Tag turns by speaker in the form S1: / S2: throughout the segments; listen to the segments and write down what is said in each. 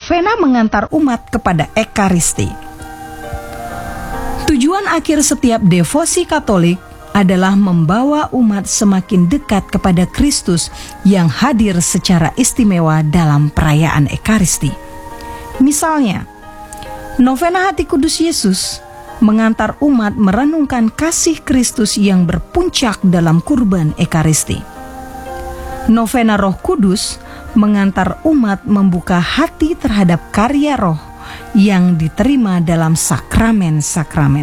S1: novena mengantar umat kepada Ekaristi. Tujuan akhir setiap devosi Katolik adalah membawa umat semakin dekat kepada Kristus yang hadir secara istimewa dalam perayaan Ekaristi. Misalnya, novena Hati Kudus Yesus mengantar umat merenungkan kasih Kristus yang berpuncak dalam kurban Ekaristi. Novena Roh Kudus mengantar umat membuka hati terhadap karya Roh yang diterima dalam sakramen-sakramen.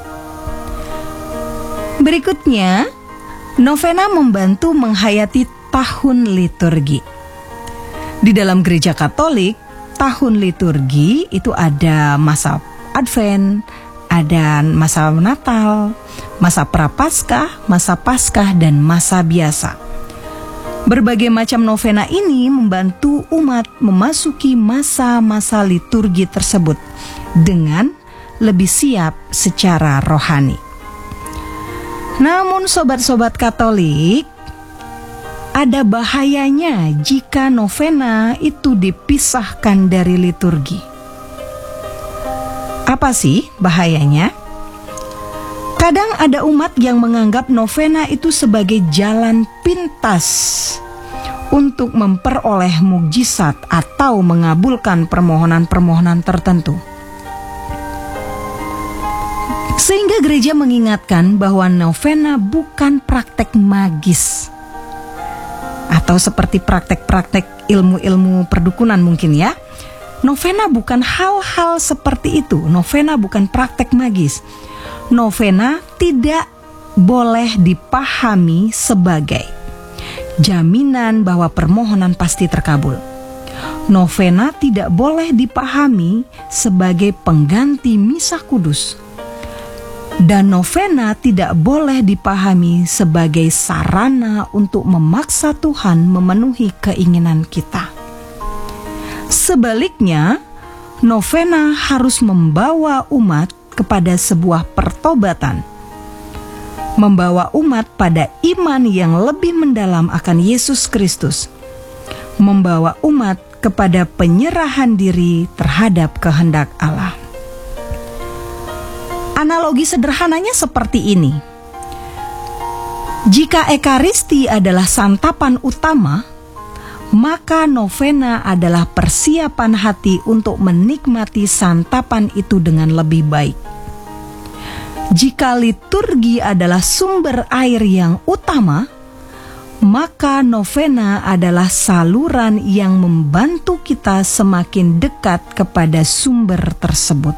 S1: Berikutnya, novena membantu menghayati tahun liturgi. Di dalam Gereja Katolik, tahun liturgi itu ada masa Advent, ada masa Natal, masa Prapaskah, masa Paskah, dan masa biasa. Berbagai macam novena ini membantu umat memasuki masa-masa liturgi tersebut dengan lebih siap secara rohani. Namun sobat-sobat Katolik, ada bahayanya jika novena itu dipisahkan dari liturgi. Apa sih bahayanya? Kadang ada umat yang menganggap novena itu sebagai jalan pintas untuk memperoleh mukjizat atau mengabulkan permohonan-permohonan tertentu. Sehingga gereja mengingatkan bahwa novena bukan praktek magis atau seperti praktek-praktek ilmu-ilmu perdukunan mungkin ya. Novena bukan hal-hal seperti itu. Novena bukan praktek magis. Novena tidak boleh dipahami sebagai jaminan bahwa permohonan pasti terkabul. Novena tidak boleh dipahami sebagai pengganti misa kudus. Dan novena tidak boleh dipahami sebagai sarana untuk memaksa Tuhan memenuhi keinginan kita. Sebaliknya, novena harus membawa umat kepada sebuah pertobatan, membawa umat pada iman yang lebih mendalam akan Yesus Kristus, membawa umat kepada penyerahan diri terhadap kehendak Allah. Analogi sederhananya seperti ini. Jika Ekaristi adalah santapan utama, maka novena adalah persiapan hati untuk menikmati santapan itu dengan lebih baik. Jika liturgi adalah sumber air yang utama, maka novena adalah saluran yang membantu kita semakin dekat kepada sumber tersebut.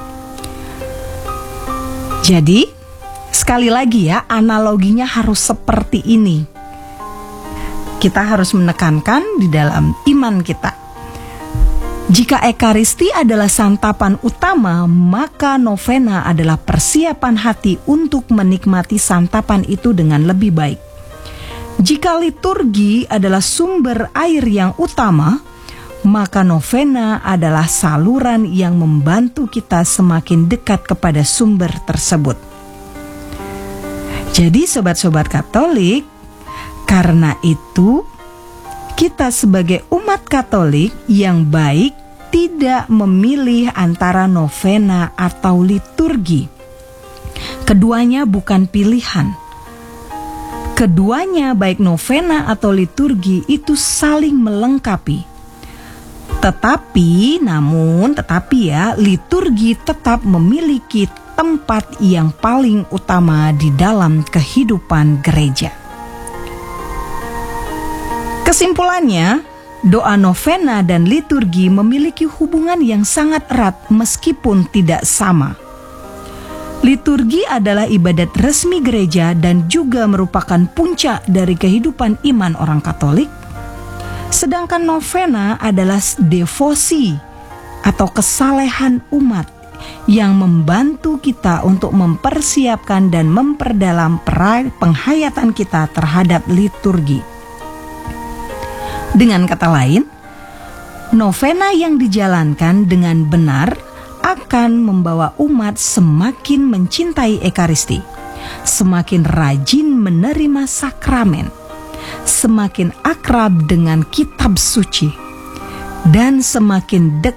S1: Jadi, sekali lagi ya, analoginya harus seperti ini. Kita harus menekankan di dalam iman kita. Jika Ekaristi adalah santapan utama, maka novena adalah persiapan hati untuk menikmati santapan itu dengan lebih baik. Jika liturgi adalah sumber air yang utama, maka novena adalah saluran yang membantu kita semakin dekat kepada sumber tersebut. Jadi sobat-sobat Katolik, karena itu, kita sebagai umat Katolik yang baik tidak memilih antara novena atau liturgi. Keduanya bukan pilihan. Keduanya baik novena atau liturgi itu saling melengkapi. Tetapi ya, liturgi tetap memiliki tempat yang paling utama di dalam kehidupan gereja. Kesimpulannya, doa novena dan liturgi memiliki hubungan yang sangat erat meskipun tidak sama. Liturgi adalah ibadat resmi gereja dan juga merupakan puncak dari kehidupan iman orang Katolik. Sedangkan novena adalah devosi atau kesalehan umat yang membantu kita untuk mempersiapkan dan memperdalam penghayatan kita terhadap liturgi. Dengan kata lain, novena yang dijalankan dengan benar akan membawa umat semakin mencintai Ekaristi, semakin rajin menerima sakramen, semakin akrab dengan kitab suci, dan semakin dekat